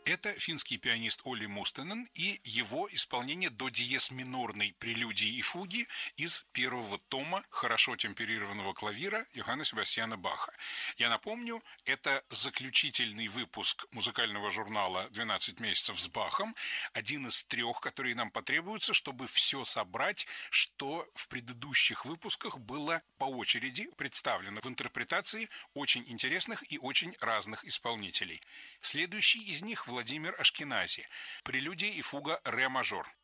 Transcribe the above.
Это финский пианист Олли Мустенен и его исполнение до диез минорной прелюдии и фуги из первого тома хорошо темперированного клавира Йоганна Себастьяна Баха. Я напомню, это заключительный выпуск музыкального журнала «12 месяцев с Бахом», один из трех, которые нам потребуются, чтобы все собрать, что в предыдущих выпусках было по очереди представлено в интерпретации очень интересных и очень разных исполнителей. Следующий из них Владимир Ашкенази. Прелюдия и фуга ре мажор.